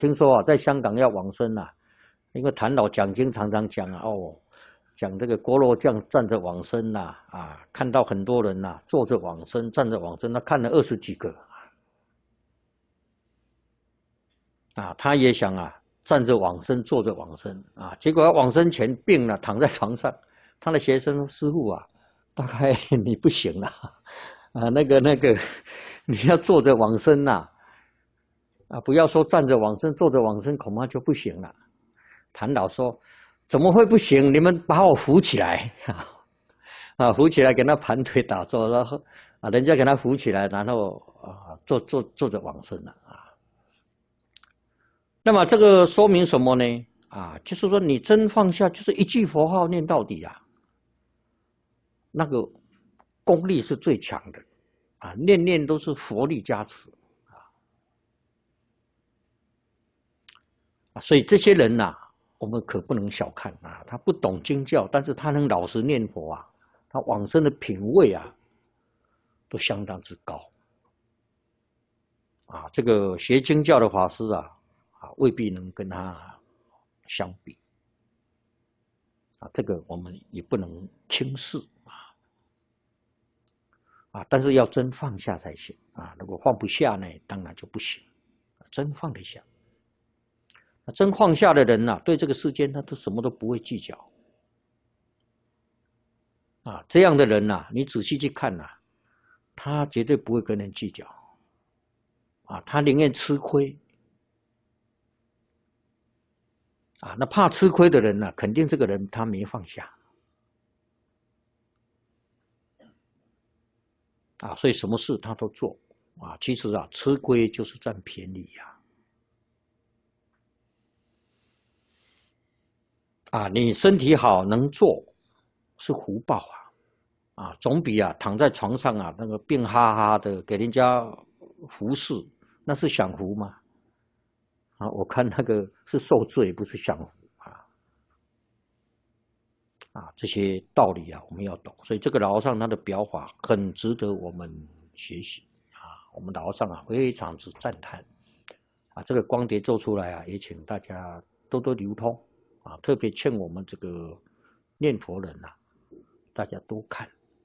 听说啊，在香港要往生啊，因为谭老讲经常常讲啊，讲这个锅肉酱站着往生呐，看到很多人呐、坐着往生，站着往生，他看了20几个他也想站着往生，坐着往生结果他往生前病了，躺在床上，他的学生说师父大概你不行了那个，你要坐着往生呐不要说站着往生，坐着往生恐怕就不行了。谭老说：“怎么会不行？你们把我扶起来扶起来，给他盘腿打坐，然后人家给他扶起来，然后坐着往生了那么这个说明什么呢？就是说你真放下，就是一句佛号念到底那个功力是最强的念念都是佛力加持所以这些人我们可不能小看他不懂经教，但是他能老实念佛他往生的品位都相当之高这个学经教的法师未必能跟他相比这个我们也不能轻视但是要真放下才行如果放不下呢，当然就不行，真放得下。真放下的人对这个世间他都什么都不会计较这样的人你仔细去看他绝对不会跟人计较他宁愿吃亏那怕吃亏的人肯定这个人他没放下所以什么事他都做其实吃亏就是占便宜你身体好能做是福报总比躺在床上那个病哈哈的给人家服侍，那是享福吗？我看那个是受罪，不是享福这些道理我们要懂，所以这个老和尚他的表法很值得我们学习我们老和尚非常之赞叹这个光碟做出来也请大家多多流通特别劝我们这个念佛人大家多看。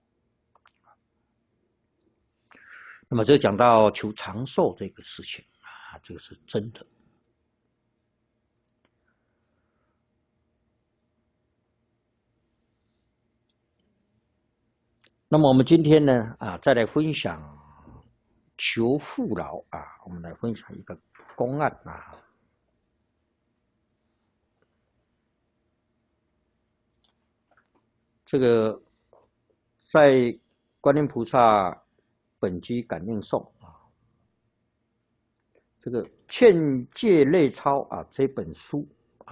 那么这讲到求长寿这个事情这个是真的。那么我们今天呢再来分享求父老我们来分享一个公案这个在观音菩萨本机感应颂这个劝戒类钞这本书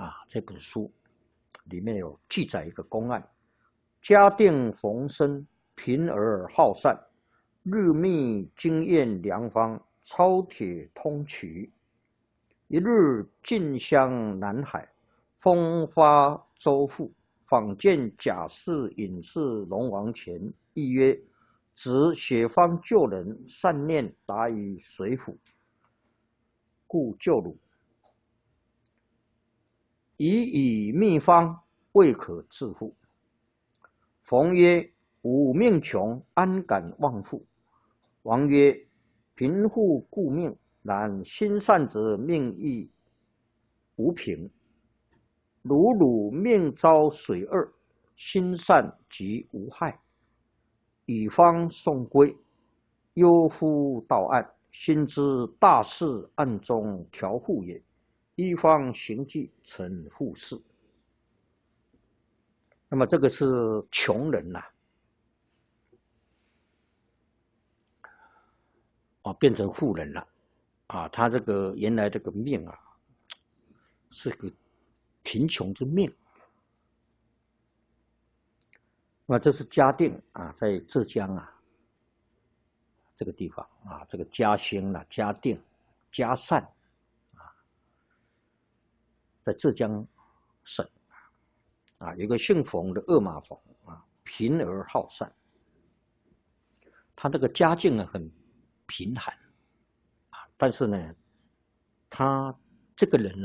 里面有记载一个公案：家定逢生，贫而好善，日觅经验良方，超铁通衢。一日进乡南海，风发舟覆，访见贾氏隐士龙王前，亦曰：“执血方救人，善念达于水府，故救汝。已以秘方，未可致富。”逢曰：“吾命穷，安敢忘富？”王曰：“贫富故命，然心善者命亦无贫。汝命遭水厄，心善即无害。以方送归，忧夫到岸，心知大事暗中调护也。一方行迹，成富士。”那么这个是穷人变成富人了他这个原来这个命是个贫穷之命。那这是嘉定在浙江这个地方这个嘉兴嘉定、嘉善在浙江省有个姓冯的二马冯贫而好善，他这个家境很贫寒但是呢，他这个人呢，